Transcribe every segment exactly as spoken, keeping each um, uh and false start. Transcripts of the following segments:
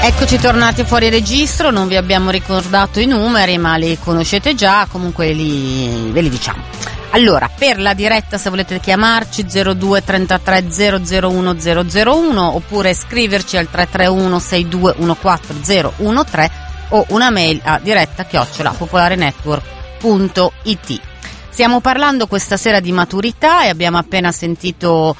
Eccoci tornati fuori registro, non vi abbiamo ricordato i numeri ma li conoscete già, comunque li, ve li diciamo. Allora, per la diretta se volete chiamarci zero due trentatré zero zero uno zero zero uno oppure scriverci al tre tre uno sei due uno quattro zero uno tre o una mail a diretta chiocciola popolarenetwork punto it. Stiamo parlando questa sera di maturità e abbiamo appena sentito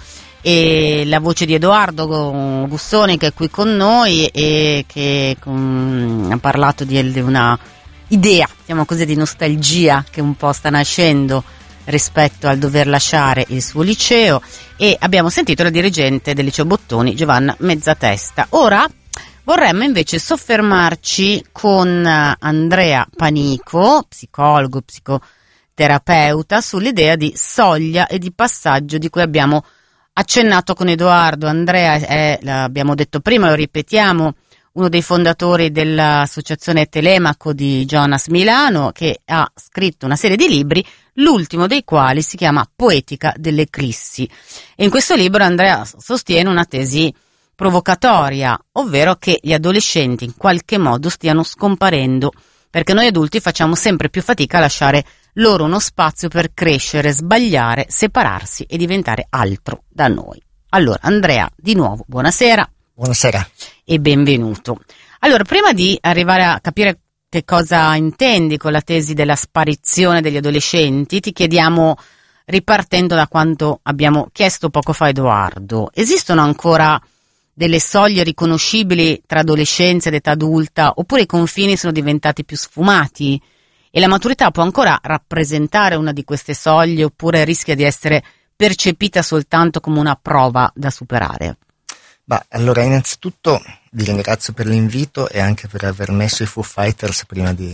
e la voce di Edoardo Gussoni che è qui con noi e che um, ha parlato di, di una idea, diciamo così, di nostalgia che un po' sta nascendo rispetto al dover lasciare il suo liceo, e abbiamo sentito la dirigente del liceo Bottoni, Giovanna Mezzatesta. Ora vorremmo invece soffermarci con Andrea Panico, psicologo, psicoterapeuta, sull'idea di soglia e di passaggio di cui abbiamo accennato con Edoardo. Andrea è, l'abbiamo detto prima, lo ripetiamo, uno dei fondatori dell'associazione Telemaco di Jonas Milano, che ha scritto una serie di libri, l'ultimo dei quali si chiama Poetica dell'Eclissi. E in questo libro Andrea sostiene una tesi provocatoria, ovvero che gli adolescenti in qualche modo stiano scomparendo, perché noi adulti facciamo sempre più fatica a lasciare loro uno spazio per crescere, sbagliare, separarsi e diventare altro da noi. Allora, Andrea, di nuovo, buonasera. Buonasera. E benvenuto. Allora, prima di arrivare a capire che cosa intendi con la tesi della sparizione degli adolescenti, ti chiediamo, ripartendo da quanto abbiamo chiesto poco fa a Edoardo, esistono ancora delle soglie riconoscibili tra adolescenza ed età adulta, oppure i confini sono diventati più sfumati? E la maturità può ancora rappresentare una di queste soglie, oppure rischia di essere percepita soltanto come una prova da superare? Bah, allora, innanzitutto vi ringrazio per l'invito e anche per aver messo i Foo Fighters prima di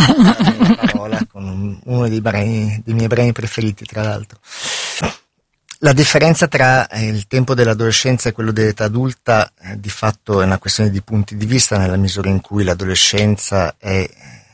la parola, con uno dei, brani, dei miei brani preferiti, tra l'altro. La differenza tra il tempo dell'adolescenza e quello dell'età adulta eh, di fatto è una questione di punti di vista, nella misura in cui l'adolescenza è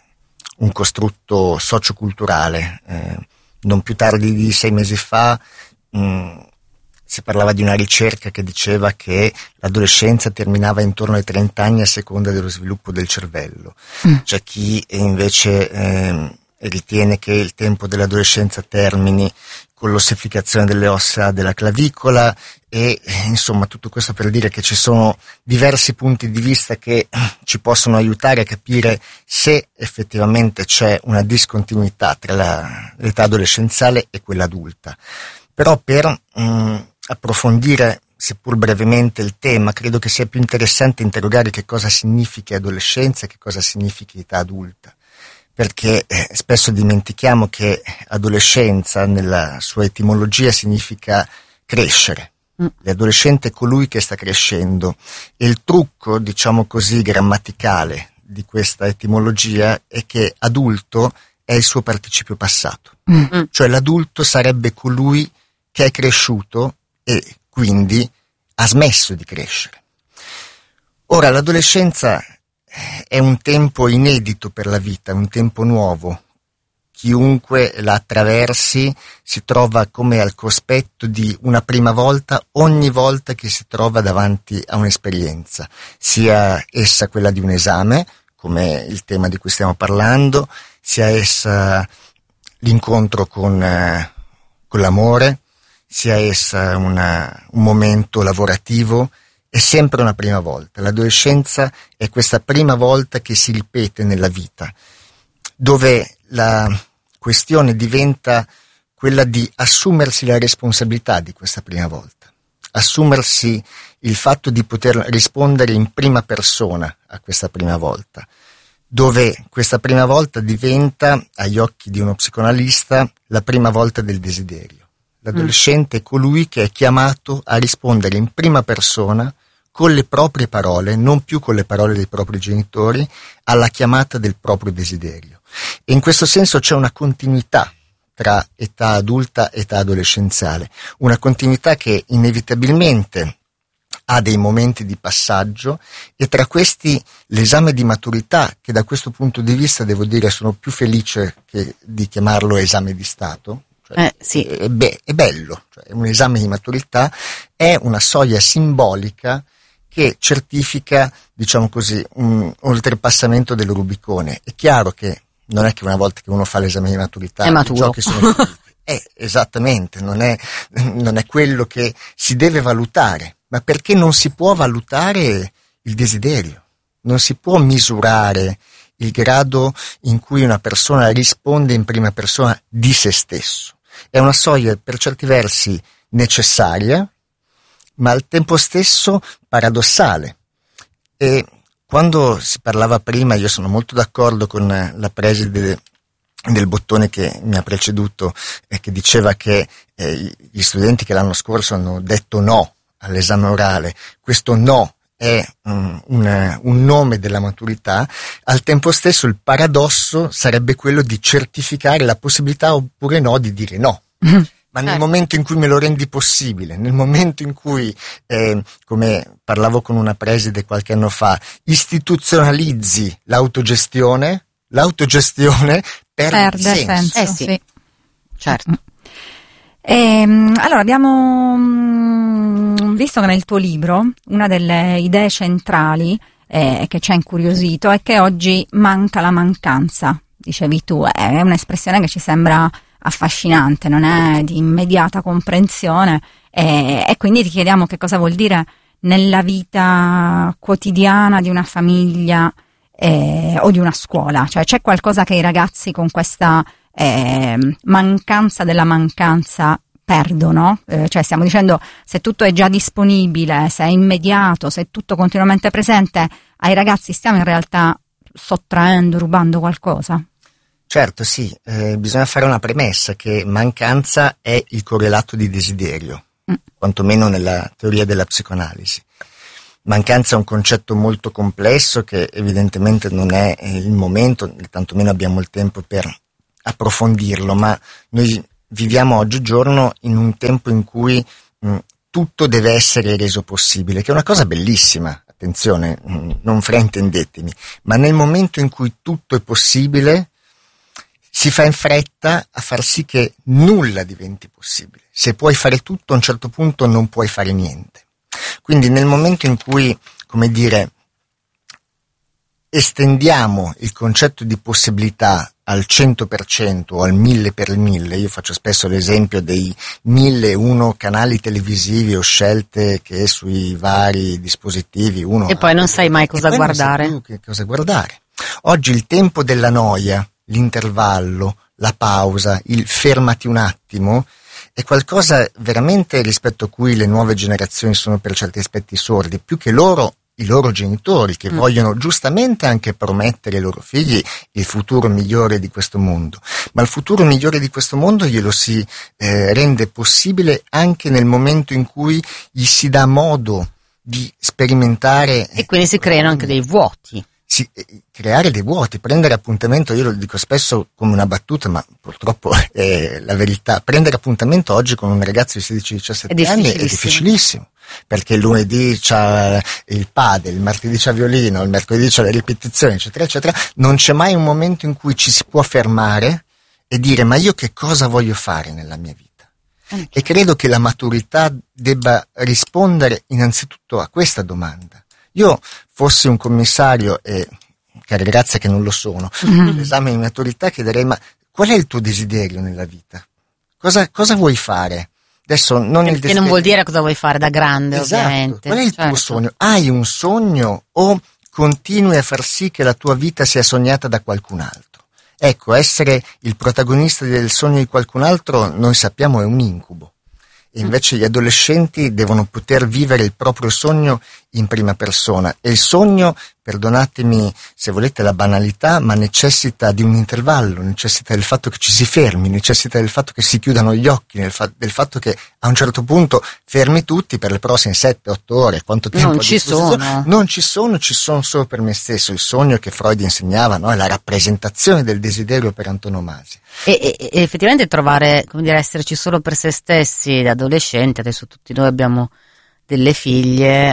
un costrutto socioculturale. Eh, non più tardi di sei mesi fa mh, si parlava di una ricerca che diceva che l'adolescenza terminava intorno ai trenta anni a seconda dello sviluppo del cervello. Mm. C'è chi invece eh, ritiene che il tempo dell'adolescenza termini con l'ossificazione delle ossa della clavicola e insomma tutto questo per dire che ci sono diversi punti di vista che ci possono aiutare a capire se effettivamente c'è una discontinuità tra la, l'età adolescenziale e quella adulta. Però per mh, approfondire seppur brevemente il tema, credo che sia più interessante interrogare che cosa significhi adolescenza e che cosa significhi età adulta. Perché eh, spesso dimentichiamo che adolescenza nella sua etimologia significa crescere. Mm. L'adolescente è colui che sta crescendo, e il trucco, diciamo così, grammaticale di questa etimologia è che adulto è il suo participio passato. Mm. Cioè l'adulto sarebbe colui che è cresciuto e quindi ha smesso di crescere. Ora, l'adolescenza è un tempo inedito per la vita, un tempo nuovo. Chiunque la attraversi si trova come al cospetto di una prima volta ogni volta che si trova davanti a un'esperienza, sia essa quella di un esame, come il tema di cui stiamo parlando, sia essa l'incontro con, eh, con l'amore, sia essa una, un momento lavorativo. È sempre una prima volta. L'adolescenza è questa prima volta che si ripete nella vita, dove la questione diventa quella di assumersi la responsabilità di questa prima volta, assumersi il fatto di poter rispondere in prima persona a questa prima volta, dove questa prima volta diventa, agli occhi di uno psicoanalista, la prima volta del desiderio. L'adolescente è colui che è chiamato a rispondere in prima persona, con le proprie parole, non più con le parole dei propri genitori, alla chiamata del proprio desiderio. E in questo senso c'è una continuità tra età adulta e età adolescenziale, una continuità che inevitabilmente ha dei momenti di passaggio, e tra questi l'esame di maturità, che da questo punto di vista devo dire sono più felice che di chiamarlo esame di Stato. Cioè, eh, sì. è, be- è bello, cioè, un esame di maturità è una soglia simbolica che certifica, diciamo così, un oltrepassamento del Rubicone. È chiaro che non è che una volta che uno fa l'esame di maturità è maturo. I giochi sono finiti. Eh, esattamente, non è, non è quello che si deve valutare, ma perché non si può valutare il desiderio, non si può misurare il grado in cui una persona risponde in prima persona di se stesso. È una soglia per certi versi necessaria, ma al tempo stesso paradossale. E quando si parlava prima, io sono molto d'accordo con la preside del Bottone che mi ha preceduto, eh, che diceva che eh, gli studenti che l'anno scorso hanno detto no all'esame orale, questo no è um, una, un nome della maturità. Al tempo stesso il paradosso sarebbe quello di certificare la possibilità oppure no di dire no. Mm-hmm. Ma nel certo. momento in cui me lo rendi possibile, nel momento in cui, eh, come parlavo con una preside qualche anno fa, istituzionalizzi l'autogestione, l'autogestione perde, perde senso. senso. Eh sì, sì. Certo. E, allora abbiamo mh, visto che nel tuo libro una delle idee centrali eh, che ci ha incuriosito è che oggi manca la mancanza, dicevi tu, è un'espressione che ci sembra affascinante, non è di immediata comprensione e, e quindi ti chiediamo che cosa vuol dire nella vita quotidiana di una famiglia eh, o di una scuola, cioè c'è qualcosa che i ragazzi con questa eh, mancanza della mancanza perdono, eh, cioè stiamo dicendo se tutto è già disponibile, se è immediato, se è tutto continuamente presente, ai ragazzi stiamo in realtà sottraendo, rubando qualcosa? Certo, sì, eh, bisogna fare una premessa che mancanza è il correlato di desiderio, mm. quantomeno nella teoria della psicoanalisi. Mancanza è un concetto molto complesso che evidentemente non è eh, il momento, tantomeno abbiamo il tempo per approfondirlo, ma noi viviamo oggigiorno in un tempo in cui mh, tutto deve essere reso possibile, che è una cosa bellissima, attenzione, mh, non fraintendetemi, ma nel momento in cui tutto è possibile si fa in fretta a far sì che nulla diventi possibile. Se puoi fare tutto, a un certo punto non puoi fare niente. Quindi nel momento in cui, come dire, estendiamo il concetto di possibilità al cento per cento o al mille per il mille, io faccio spesso l'esempio dei mille e uno canali televisivi o scelte che sui vari dispositivi uno e poi non sai mai cosa guardare. Non sai più che cosa guardare. Oggi il tempo della noia, l'intervallo, la pausa, il fermati un attimo, è qualcosa veramente rispetto a cui le nuove generazioni sono per certi aspetti sordi, più che loro, i loro genitori, che mm. vogliono giustamente anche promettere ai loro figli il futuro migliore di questo mondo. Ma il futuro migliore di questo mondo glielo si eh, rende possibile anche nel momento in cui gli si dà modo di sperimentare. E quindi si creano anche dei vuoti. Si, eh, creare dei vuoti, prendere appuntamento, io lo dico spesso come una battuta, ma purtroppo è la verità, prendere appuntamento oggi con un ragazzo di sedici diciassette anni è difficilissimo, perché il lunedì c'ha il padel, il martedì c'ha violino, il mercoledì c'ha le ripetizioni, eccetera, eccetera, non c'è mai un momento in cui ci si può fermare e dire ma io che cosa voglio fare nella mia vita? Mm. E credo che la maturità debba rispondere innanzitutto a questa domanda. Io fossi un commissario, e cari ragazze che non lo sono, mm-hmm. l'esame di maturità chiederei ma qual è il tuo desiderio nella vita? Cosa, cosa vuoi fare? Adesso non il desiderio. Che non vuol dire cosa vuoi fare da grande, esatto. ovviamente. Qual è il certo. tuo sogno? Hai un sogno o continui a far sì che la tua vita sia sognata da qualcun altro? Ecco, essere il protagonista del sogno di qualcun altro noi sappiamo è un incubo. E invece gli adolescenti devono poter vivere il proprio sogno in prima persona. E il sogno, perdonatemi se volete la banalità, ma necessita di un intervallo, necessita del fatto che ci si fermi, necessita del fatto che si chiudano gli occhi, del, fa- del fatto che a un certo punto fermi tutti per le prossime sette otto ore, quanto tempo non ci sono. Non ci sono, ci sono solo per me stesso. Il sogno che Freud insegnava, no? È la rappresentazione del desiderio per antonomasia. E, e, e effettivamente trovare, come dire, esserci solo per se stessi da adolescenti, adesso tutti noi abbiamo delle figlie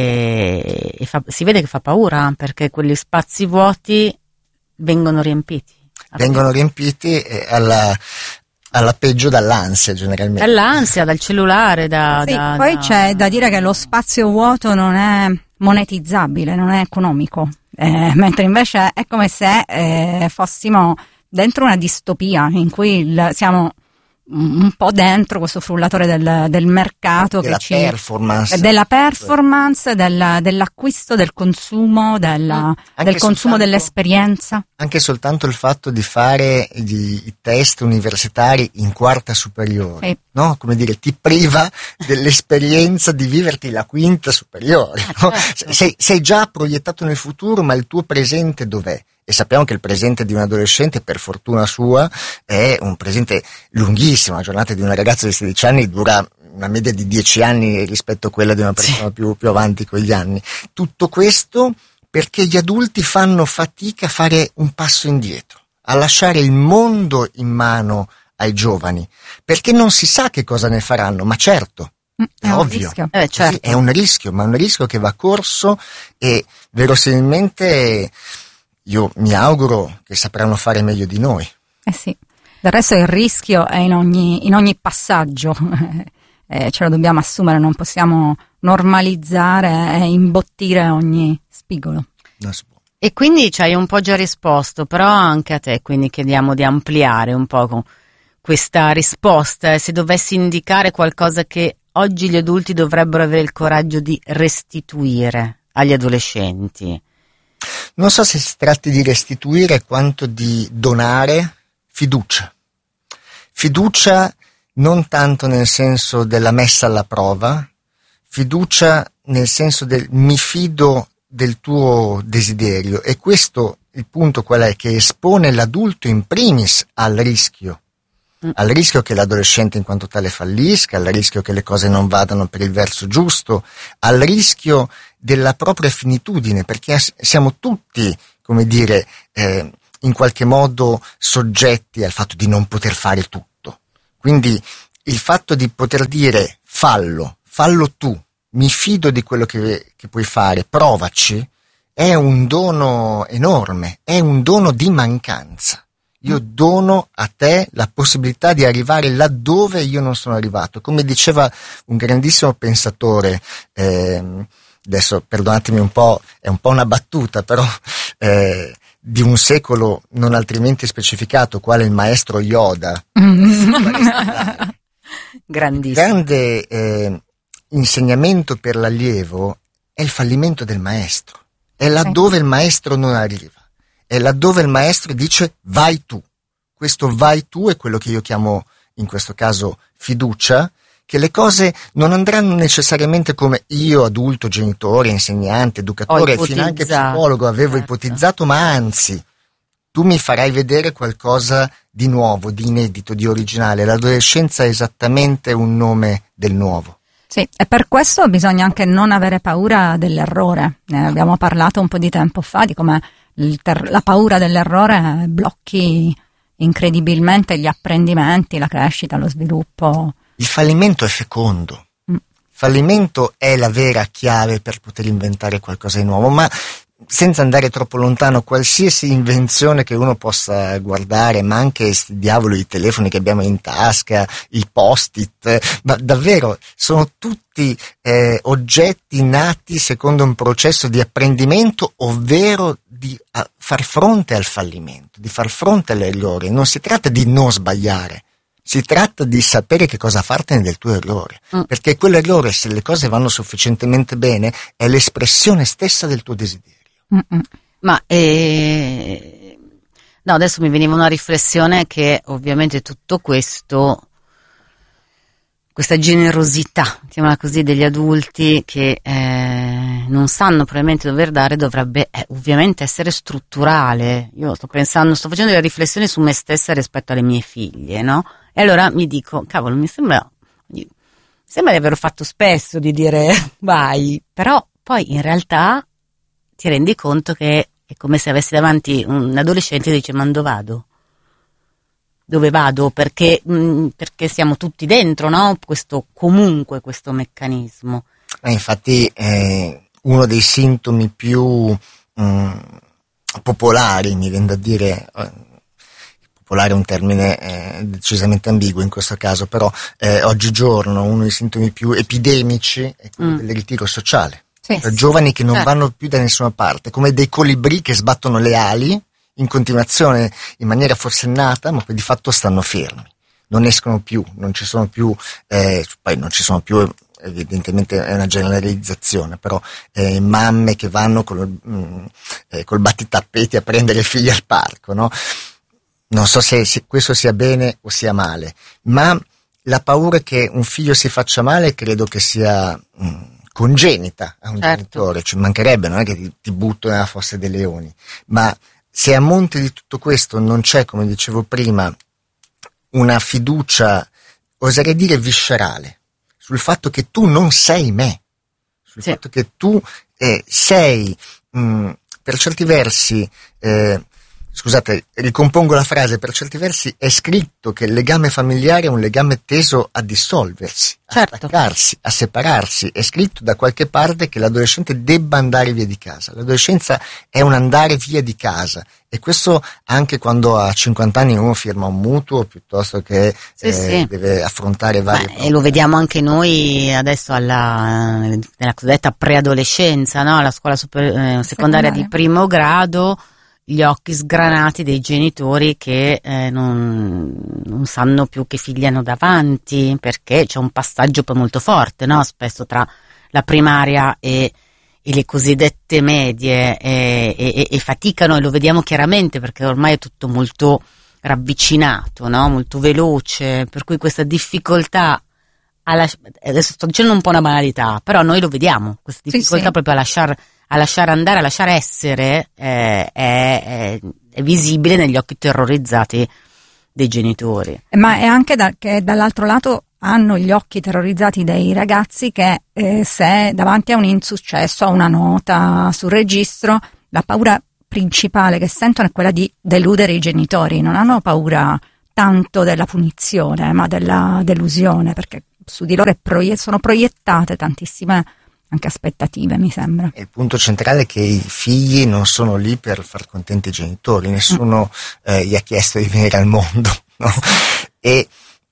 e, e fa, si vede che fa paura perché quegli spazi vuoti vengono riempiti. Vengono riempiti e alla, alla peggio dall'ansia generalmente. Dall'ansia, dal cellulare, da... Sì, da poi da... c'è da dire che lo spazio vuoto non è monetizzabile, non è economico, eh, mentre invece è come se eh, fossimo dentro una distopia in cui il, siamo un po' dentro questo frullatore del, del mercato, della che ci, performance, della performance, del, dell'acquisto, del consumo, della, del consumo soltanto, dell'esperienza. Anche soltanto il fatto di fare gli, i test universitari in quarta superiore, sì. No? Come dire, ti priva dell'esperienza di viverti la quinta superiore. No? Sei, sei già proiettato nel futuro, ma il tuo presente dov'è? E sappiamo che il presente di un adolescente, per fortuna sua, è un presente lunghissimo. La giornata di una ragazza di sedici anni dura una media di dieci anni rispetto a quella di una persona sì. più, più avanti con gli anni. Tutto questo perché gli adulti fanno fatica a fare un passo indietro, a lasciare il mondo in mano ai giovani, perché non si sa che cosa ne faranno, ma certo, è, è ovvio, eh, certo. Sì, è un rischio, ma un rischio che va corso e verosimilmente... Io mi auguro che sapranno fare meglio di noi. Eh sì, del resto il rischio è in ogni, in ogni passaggio, eh, ce lo dobbiamo assumere, non possiamo normalizzare e imbottire ogni spigolo. Non si può. E quindi ci hai un po' già risposto, però anche a te quindi chiediamo di ampliare un po' con questa risposta, se dovessi indicare qualcosa che oggi gli adulti dovrebbero avere il coraggio di restituire agli adolescenti. Non so se si tratti di restituire quanto di donare fiducia. Fiducia non tanto nel senso della messa alla prova, fiducia nel senso del mi fido del tuo desiderio, e questo il punto qual è? Che espone l'adulto in primis al rischio, mm. al rischio che l'adolescente in quanto tale fallisca, al rischio che le cose non vadano per il verso giusto, al rischio della propria finitudine, perché siamo tutti, come dire, eh, in qualche modo soggetti al fatto di non poter fare tutto. Quindi il fatto di poter dire fallo, fallo tu, mi fido di quello che, che puoi fare, provaci, è un dono enorme, è un dono di mancanza. Io dono a te la possibilità di arrivare laddove io non sono arrivato. Come diceva un grandissimo pensatore, ehm, adesso perdonatemi un po', è un po' una battuta, però eh, di un secolo non altrimenti specificato, quale il maestro Yoda. Grandissimo. Grande eh, insegnamento per l'allievo è il fallimento del maestro, è laddove il maestro non arriva, è laddove il maestro dice vai tu. Questo vai tu è quello che io chiamo in questo caso fiducia, che le cose non andranno necessariamente come io, adulto, genitore, insegnante, educatore, finanche psicologo, avevo certo. ipotizzato, ma anzi, tu mi farai vedere qualcosa di nuovo, di inedito, di originale. L'adolescenza è esattamente un nome del nuovo. Sì, e per questo bisogna anche non avere paura dell'errore. Ne abbiamo parlato un po' di tempo fa, di come il ter- la paura dell'errore blocchi incredibilmente gli apprendimenti, la crescita, lo sviluppo. Il fallimento è fecondo, il fallimento è la vera chiave per poter inventare qualcosa di nuovo, ma senza andare troppo lontano, qualsiasi invenzione che uno possa guardare, ma anche sti diavolo i telefoni che abbiamo in tasca, i post-it, ma davvero sono tutti eh, oggetti nati secondo un processo di apprendimento, ovvero di a, far fronte al fallimento, di far fronte all'errore. Non si tratta di non sbagliare. Si tratta di sapere che cosa fartene del tuo errore, mm. perché quell'errore, se le cose vanno sufficientemente bene, è l'espressione stessa del tuo desiderio. Mm-mm. Ma eh, no, adesso mi veniva una riflessione che ovviamente tutto questo, questa generosità, chiamiamola così, degli adulti che eh, non sanno probabilmente dover dare, dovrebbe eh, ovviamente essere strutturale. Io sto pensando, sto facendo delle riflessioni su me stessa rispetto alle mie figlie, no? E allora mi dico, cavolo, mi sembra, mi sembra di averlo fatto spesso, di dire vai, però poi in realtà ti rendi conto che è come se avessi davanti un adolescente che dice, ma dove vado? Dove vado? Perché, mh, perché siamo tutti dentro, no? Questo, comunque, questo meccanismo. Eh, infatti, eh, uno dei sintomi più mh, popolari, mi viene da dire, eh, popolare è un termine eh, decisamente ambiguo in questo caso, però eh, oggigiorno uno dei sintomi più epidemici è quello mm. del ritiro sociale. Sì. Cioè, giovani che non certo. vanno più da nessuna parte, come dei colibrì che sbattono le ali in continuazione in maniera forsennata, ma poi di fatto stanno fermi, non escono più, non ci sono più, eh, poi non ci sono più, evidentemente è una generalizzazione, però eh, mamme che vanno col, mh, eh, col battitappeti a prendere i figli al parco, no? Non so se, se questo sia bene o sia male, ma la paura che un figlio si faccia male credo che sia mh, congenita a un certo. genitore, ci mancherebbe, non è che ti, ti butto nella fossa dei leoni, ma se a monte di tutto questo non c'è, come dicevo prima, una fiducia, oserei dire viscerale, sul fatto che tu non sei me, sul sì. fatto che tu eh, sei, mh, per certi versi, eh, scusate, ricompongo la frase, per certi versi è scritto che il legame familiare è un legame teso a dissolversi, certo. a staccarsi, a separarsi, è scritto da qualche parte che l'adolescente debba andare via di casa, l'adolescenza è un andare via di casa, e questo anche quando a cinquanta anni uno firma un mutuo piuttosto che sì, eh, sì. deve affrontare vari Beh, e lo vediamo anche noi adesso alla nella cosiddetta preadolescenza, no? Alla scuola super, eh, secondaria, secondaria di primo grado, gli occhi sgranati dei genitori che eh, non, non sanno più che figli hanno davanti, perché c'è un passaggio poi molto forte, no? Spesso tra la primaria e, e le cosiddette medie e, e, e faticano, e lo vediamo chiaramente perché ormai è tutto molto ravvicinato, no? Molto veloce, per cui questa difficoltà a lasci- adesso sto dicendo un po' una banalità, però noi lo vediamo, questa difficoltà sì, sì. proprio a lasciare a lasciare andare, a lasciare essere, eh, è, è, è visibile negli occhi terrorizzati dei genitori. Ma è anche da, che dall'altro lato hanno gli occhi terrorizzati dei ragazzi che eh, se davanti a un insuccesso, a una nota sul registro, la paura principale che sentono è quella di deludere i genitori, non hanno paura tanto della punizione ma della delusione, perché su di loro è proie- sono proiettate tantissime anche aspettative, mi sembra. Il punto centrale è che i figli non sono lì per far contenti i genitori, nessuno eh, gli ha chiesto di venire al mondo, no? E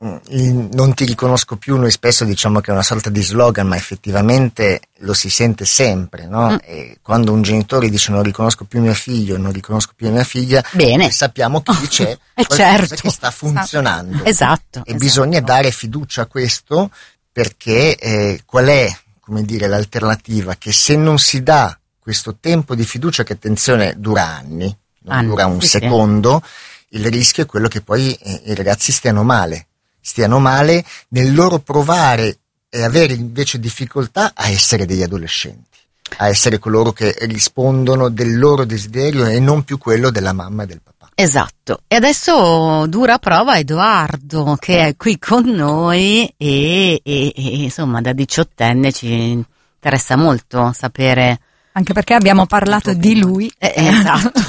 mh, non ti riconosco più, noi spesso diciamo che è una sorta di slogan, ma effettivamente lo si sente sempre, no? Mm. E quando un genitore dice non riconosco più mio figlio, non riconosco più mia figlia, bene, sappiamo che lì c'è eh qualcosa certo. che sta funzionando. Esatto. E esatto. bisogna dare fiducia a questo, perché eh, qual è, come dire, l'alternativa? Che se non si dà questo tempo di fiducia, che attenzione dura anni, non anni, dura un sì, secondo, sì. Il rischio è quello che poi eh, i ragazzi stiano male, stiano male nel loro provare e avere invece difficoltà a essere degli adolescenti, a essere coloro che rispondono del loro desiderio e non più quello della mamma e del papà. Esatto, e adesso dura prova Edoardo che è qui con noi e, e, e insomma da diciottenne ci interessa molto sapere. Anche perché abbiamo parlato di lui. Eh, esatto.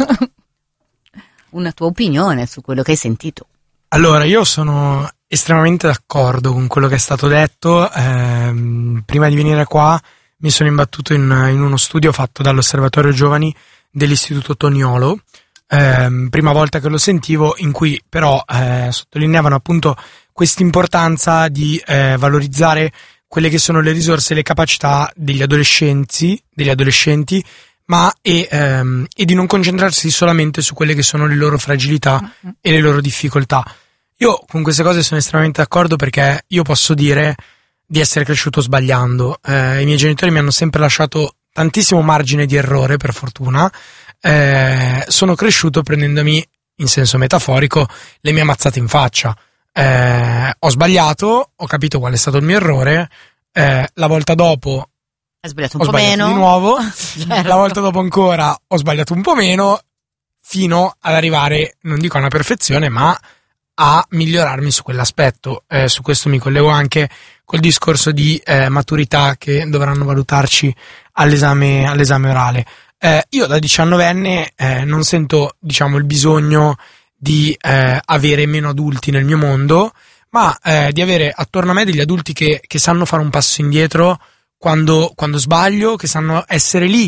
Una tua opinione su quello che hai sentito. Allora, io sono estremamente d'accordo con quello che è stato detto. Eh, prima di venire qua mi sono imbattuto in, in uno studio fatto dall'Osservatorio Giovani dell'Istituto Toniolo. Eh, prima volta che lo sentivo, in cui però eh, sottolineavano appunto quest'importanza di eh, valorizzare quelle che sono le risorse e le capacità degli adolescenti, degli adolescenti, ma e, ehm, e di non concentrarsi solamente su quelle che sono le loro fragilità mm-hmm. e le loro difficoltà. Io con queste cose sono estremamente d'accordo, perché io posso dire di essere cresciuto sbagliando. Eh, i miei genitori mi hanno sempre lasciato tantissimo margine di errore, per fortuna. Eh, sono cresciuto prendendomi, in senso metaforico, le mie mazzate in faccia. Eh, ho sbagliato, ho capito qual è stato il mio errore, eh, la volta dopo hai sbagliato un ho po' sbagliato meno di nuovo, certo. La volta dopo ancora ho sbagliato un po' meno, fino ad arrivare, non dico a una perfezione, ma a migliorarmi su quell'aspetto. Eh, su questo mi collego anche col discorso di eh, maturità che dovranno valutarci all'esame, all'esame orale. Eh, io da diciannovenne eh, non sento, diciamo, il bisogno di eh, avere meno adulti nel mio mondo, ma eh, di avere attorno a me degli adulti che, che sanno fare un passo indietro quando, quando sbaglio, che sanno essere lì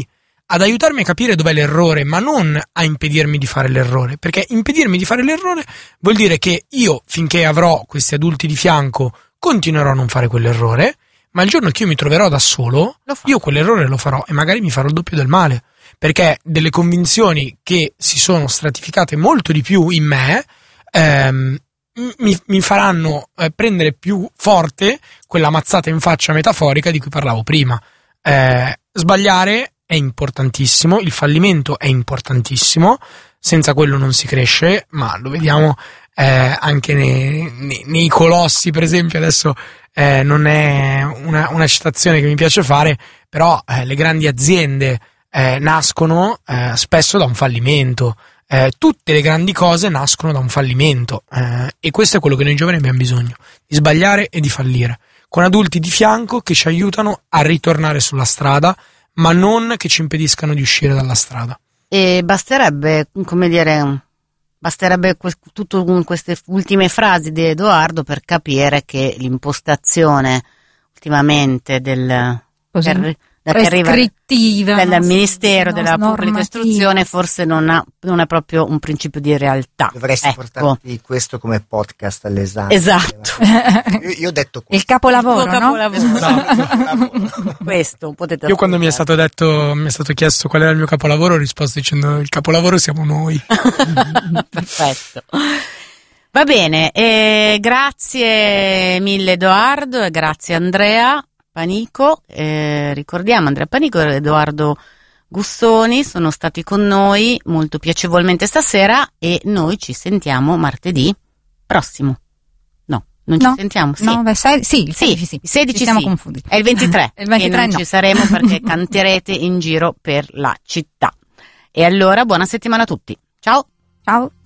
ad aiutarmi a capire dov'è l'errore, ma non a impedirmi di fare l'errore, perché impedirmi di fare l'errore vuol dire che io, finché avrò questi adulti di fianco, continuerò a non fare quell'errore, ma il giorno che io mi troverò da solo, io quell'errore lo farò e magari mi farò il doppio del male, perché delle convinzioni che si sono stratificate molto di più in me ehm, mi, mi faranno eh, prendere più forte quella mazzata in faccia metaforica di cui parlavo prima. Eh, sbagliare è importantissimo, il fallimento è importantissimo, senza quello non si cresce, ma lo vediamo eh, anche nei, nei, nei colossi, per esempio. Adesso eh, non è una, una citazione che mi piace fare, però eh, le grandi aziende eh, nascono eh, spesso da un fallimento, eh, tutte le grandi cose nascono da un fallimento, eh, e questo è quello che noi giovani abbiamo bisogno, di sbagliare e di fallire, con adulti di fianco che ci aiutano a ritornare sulla strada, ma non che ci impediscano di uscire dalla strada. E basterebbe, come dire, basterebbe que- tutto con queste ultime frasi di Edoardo per capire che l'impostazione ultimamente del Così, per, da che arriva prescrittiva del Ministero della normativa. Pubblica Istruzione forse non ha non è proprio un principio di realtà. Dovresti ecco. portarti questo come podcast all'esame. Esatto. Io, io ho detto questo. Il capolavoro, Il no? capolavoro. Esatto. Questo potete Io quando mi è ascoltare. stato detto, mi è stato chiesto qual era il mio capolavoro, ho risposto dicendo il capolavoro siamo noi. Perfetto. Va bene, eh, grazie mille Edoardo e grazie Andrea Panico. Eh, ricordiamo Andrea Panico e Edoardo Gussoni sono stati con noi molto piacevolmente stasera e noi ci sentiamo martedì prossimo. No, non ci No, sentiamo? Sì. no, beh, sei- sì, il Sì, sedici sì. il sedici Ci siamo sì. confusi. È il ventitré, Il ventitré e non no. ci saremo perché canterete in giro per la città. E allora buona settimana a tutti. Ciao! Ciao.